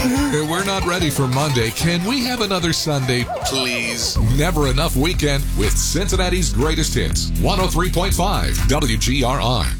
We're not ready for Monday. Can we have another Sunday, please? Never enough weekend with Cincinnati's greatest hits. 103.5 WGRR.